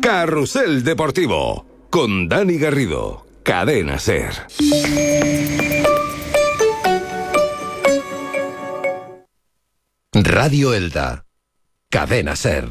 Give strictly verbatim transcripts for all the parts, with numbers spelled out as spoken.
Carrusel Deportivo, con Dani Garrido, Cadena SER. Radio Elda, Cadena SER.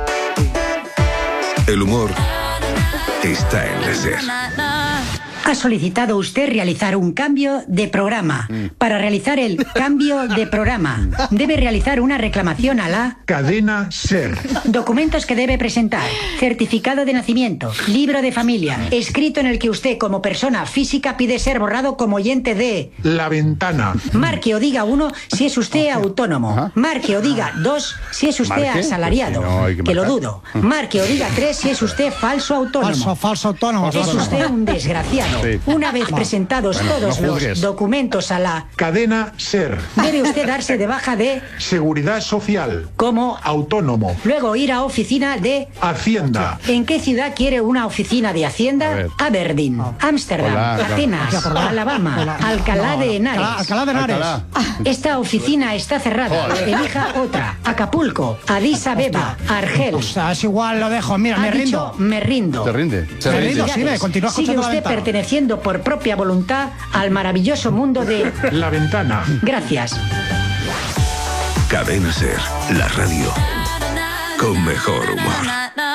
El humor está en la SER. Ha solicitado usted realizar un cambio de programa. Para realizar el cambio de programa, debe realizar una reclamación a la Cadena SER. Documentos que debe presentar: certificado de nacimiento, libro de familia, escrito en el que usted como persona física pide ser borrado como oyente de La Ventana. Marque o diga uno si es usted autónomo. Marque o diga dos si es usted ¿Marque? asalariado. Pues si no, hay que que lo marcar. dudo. Marque o diga tres si es usted falso autónomo. Falso, falso autónomo. Es falso usted autónomo. un desgraciado. Sí. Una vez presentados Bueno, todos no los juzgues. documentos a la Cadena SER. debe usted darse de baja de Seguridad Social. como Autónomo. luego ir a oficina de Hacienda. ¿En qué ciudad quiere una oficina de A Hacienda? ver. Aberdeen, Ámsterdam, Hola, claro. Atenas, Hola. Alabama, Hola. Alcalá No, de Alcalá, Henares. Alcalá de Henares. Alcalá. Esta oficina está cerrada. Joder. Elija otra. Acapulco, Addis Abeba, Argel. O sea, es igual, lo dejo. Mira, Ha me dicho, rindo. me rindo. Se rinde. Se Me rinde. rindo, sí, ve, continúa Sigue escuchando la usted ventana. perteneciendo por propia voluntad al maravilloso mundo de... La Ventana. Gracias. Cadena SER, la radio con mejor humor.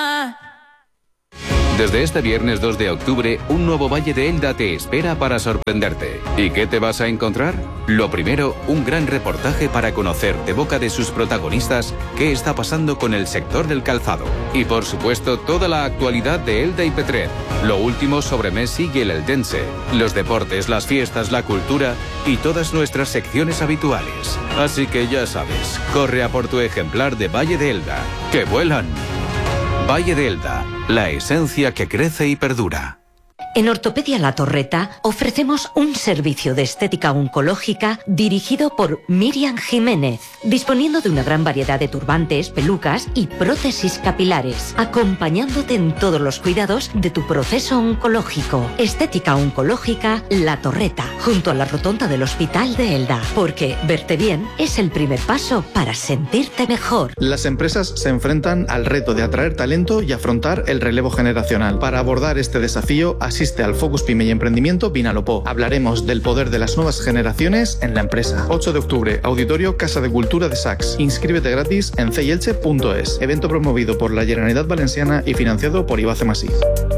Desde este viernes dos de octubre, un nuevo Valle de Elda te espera para sorprenderte. ¿Y qué te vas a encontrar? Lo primero, un gran reportaje para conocer de boca de sus protagonistas qué está pasando con el sector del calzado. Y por supuesto, toda la actualidad de Elda y Petrer. Lo último sobre Messi y el eldense. Los deportes, las fiestas, la cultura y todas nuestras secciones habituales. Así que ya sabes, corre a por tu ejemplar de Valle de Elda. ¡Que vuelan! Valle de Elda, la esencia que crece y perdura. En Ortopedia La Torreta ofrecemos un servicio de estética oncológica dirigido por Miriam Jiménez, disponiendo de una gran variedad de turbantes, pelucas y prótesis capilares, acompañándote en todos los cuidados de tu proceso oncológico. Estética oncológica La Torreta, junto a la rotonda del Hospital de Elda, porque verte bien es el primer paso para sentirte mejor. Las empresas se enfrentan al reto de atraer talento y afrontar el relevo generacional. Para abordar este desafío, asiste al Focus Pyme y Emprendimiento Vinalopó. Hablaremos del poder de las nuevas generaciones en la empresa. ocho de octubre, Auditorio Casa de Cultura de Sacs. Inscríbete gratis en ceielche punto es. Evento promovido por la Generalitat Valenciana y financiado por Ibace Masí.